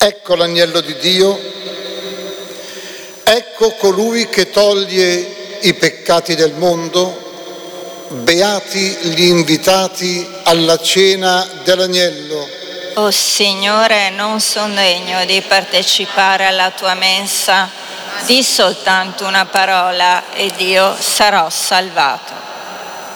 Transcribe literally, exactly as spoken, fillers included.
Ecco l'agnello di Dio, ecco colui che toglie i peccati del mondo. Beati gli invitati alla cena dell'agnello. O Signore, non sono degno di partecipare alla tua mensa, di soltanto una parola ed io sarò salvato.